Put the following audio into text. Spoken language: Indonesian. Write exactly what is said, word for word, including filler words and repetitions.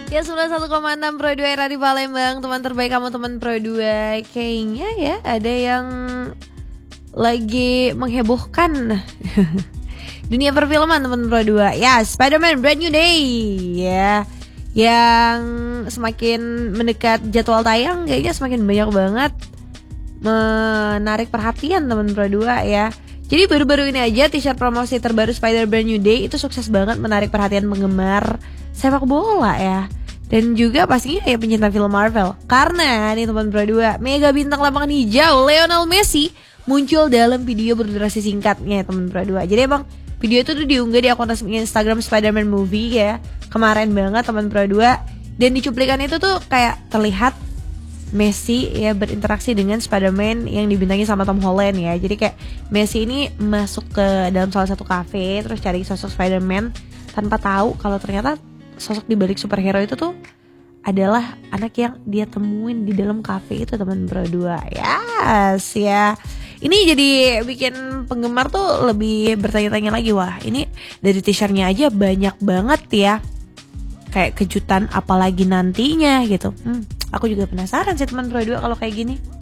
Ya sembilan puluh satu koma enam Pro dua era di Palembang. Teman terbaik kamu teman Pro dua. Kayaknya ya ada yang lagi menghebohkan dunia perfilman teman Pro dua. Ya Spider-Man Brand New Day ya, yang semakin mendekat jadwal tayang kayaknya semakin banyak banget menarik perhatian teman Pro dua ya. Jadi baru-baru ini aja t-shirt promosi terbaru Spider-Man New Day itu sukses banget menarik perhatian penggemar sepak bola ya. Dan juga pastinya ya pencinta film Marvel. Karena nih teman Pro dua, mega bintang lapangan hijau Lionel Messi muncul dalam video berdurasi singkatnya teman Pro dua. Jadi emang video itu tuh diunggah di akun resmi Instagram Spider-Man Movie ya. Kemarin banget teman Pro dua. Dan di cuplikan itu tuh kayak terlihat Messi ya berinteraksi dengan Spider-Man yang dibintangi sama Tom Holland ya. Jadi kayak Messi ini masuk ke dalam salah satu kafe terus cari sosok Spider-Man tanpa tahu kalau ternyata sosok di balik superhero itu tuh adalah anak yang dia temuin di dalam kafe itu teman Pro dua. Yes ya. Ini jadi bikin penggemar tuh lebih bertanya-tanya lagi, wah ini dari t-shirtnya aja banyak banget ya. Kayak kejutan apalagi nantinya gitu. Hmm, aku juga penasaran sih teman Pro dua kalau kayak gini.